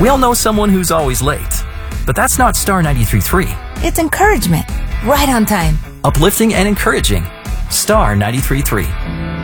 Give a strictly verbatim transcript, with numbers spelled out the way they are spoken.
We all know someone who's always late. But that's not Star ninety-three point three. It's encouragement. Right on time. Uplifting and encouraging. Star ninety-three point three.